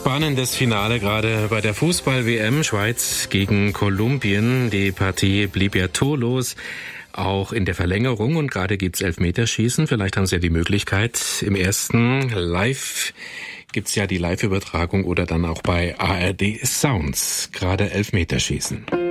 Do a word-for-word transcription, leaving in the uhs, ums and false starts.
Spannendes Finale gerade bei der Fußball-W M. Schweiz gegen Kolumbien. Die Partie blieb ja torlos, auch in der Verlängerung. Und gerade gibt's Elfmeterschießen. Vielleicht haben Sie ja die Möglichkeit, im ersten Live gibt's ja die Live-Übertragung oder dann auch bei A R D Sounds gerade Elfmeterschießen.